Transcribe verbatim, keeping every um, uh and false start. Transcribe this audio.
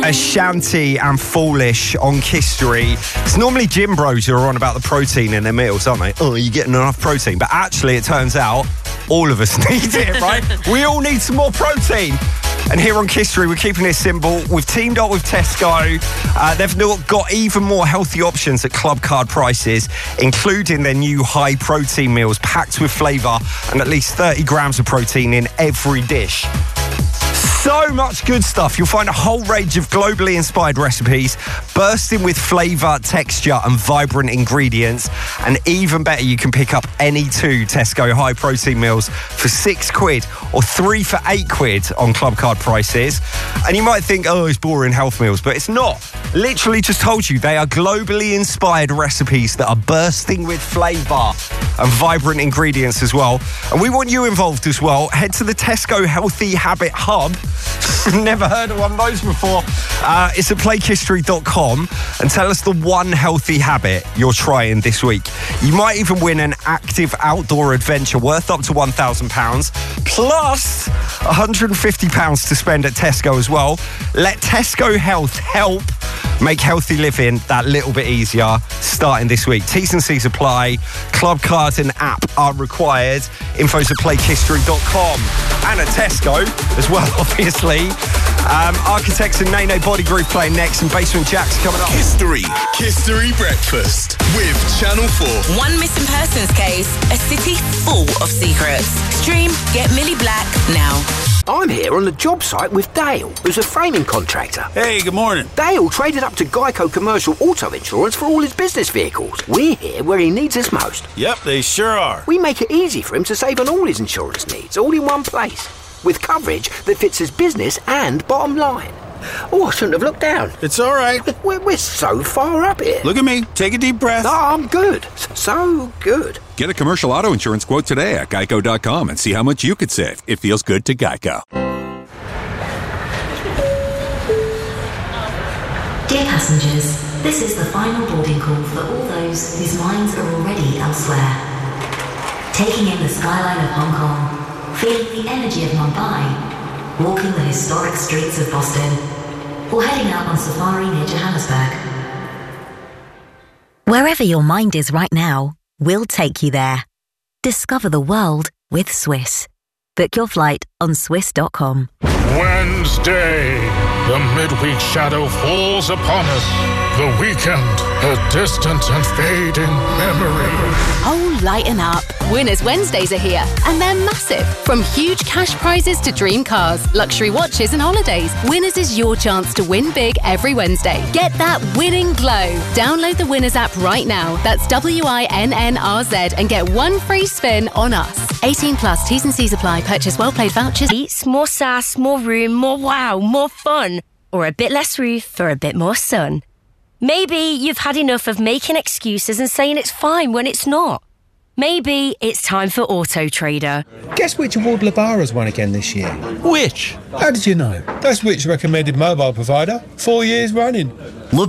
Ashanti and Foolish on Kistery. It's normally gym bros who are on about the protein in their meals, aren't they? Oh, you're getting enough protein. But actually, it turns out all of us need it, right? We all need some more protein. And here on Kistery, we're keeping it simple. We've teamed up with Tesco. Uh, they've got even more healthy options at club card prices, including their new high protein meals packed with flavour and at least thirty grams of protein in every dish. So much good stuff. You'll find a whole range of globally inspired recipes, bursting with flavour, texture and vibrant ingredients. And even better, you can pick up any two Tesco high protein meals for six quid or three for eight quid on club card prices. And you might think, oh, it's boring health meals, but it's not. Literally just told you they are globally inspired recipes that are bursting with flavour and vibrant ingredients as well. And we want you involved as well. Head to the Tesco Healthy Habit Hub. Never heard of one of those before. Uh, it's at play kistery dot com and tell us the one healthy habit you're trying this week. You might even win an active outdoor adventure worth up to one thousand pounds plus one hundred fifty pounds to spend at Tesco as well. Let Tesco Health help make healthy living that little bit easier starting this week. T's and C's apply. Club cards and app are required. Info's at play kistery dot com and at Tesco as well, obviously. Um, Architects and Nene Body Groove playing next and Basement Jack's coming up. Kistery. Kistery Breakfast with Channel four. One missing persons case, a city full of secrets. Stream Get Millie Black now. I'm here on the job site with Dale, who's a framing contractor. Hey, good morning. Dale traded up to Geico Commercial Auto Insurance for all his business vehicles. We're here where he needs us most. Yep, they sure are. We make it easy for him to save on all his insurance needs, all in one place, with coverage that fits his business and bottom line. Oh, I shouldn't have looked down. It's all right. We're, we're so far up here. Look at me. Take a deep breath. No, I'm good. So good. Get a commercial auto insurance quote today at geico dot com and see how much you could save. It feels good to Geico. Dear passengers, this is the final boarding call for all those whose minds are already elsewhere. Taking in the skyline of Hong Kong, feeling the energy of Mumbai, walking the historic streets of Boston, or heading out on safari near Johannesburg. Wherever your mind is right now, we'll take you there. Discover the world with Swiss. Book your flight on swiss dot com. Wednesday, the midweek shadow falls upon us. The weekend, a distant and fading memory. Oh, lighten up. Winners Wednesdays are here, and they're massive. From huge cash prizes to dream cars, luxury watches and holidays, Winners is your chance to win big every Wednesday. Get that winning glow. Download the Winners app right now. That's W I N N R Z and get one free spin on us. eighteen plus, T's and C's apply. Purchase well-played vouchers. Eats, more sass, more room, more wow, more fun. Or a bit less roof for a bit more sun. Maybe you've had enough of making excuses and saying it's fine when it's not. Maybe it's time for Auto Trader. Guess which award Labara's won again this year? Which? How did you know? That's Which recommended mobile provider, four years running.